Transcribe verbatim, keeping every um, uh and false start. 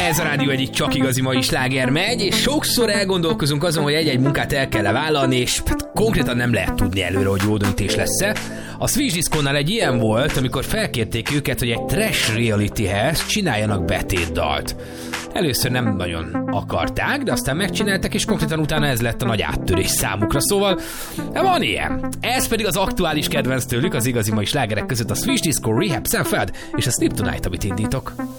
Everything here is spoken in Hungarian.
Ez a rádió egyik csak igazi mai sláger megy, és sokszor elgondolkozunk azon, hogy egy-egy munkát el kell vállalni, és hát konkrétan nem lehet tudni előre, hogy jó döntés lesz-e. A Switch Disconnál egy ilyen volt, amikor felkérték őket, hogy egy trash realityhez csináljanak betétdalt. Először nem nagyon akarták, de aztán megcsináltak, és konkrétan utána ez lett a nagy áttörés számukra, szóval van ilyen. Ez pedig az aktuális kedvenc tőlük, az igazi mai slágerek között a Switch Disco, Rehab, Sanford és a Sleep Tonight, amit indítok.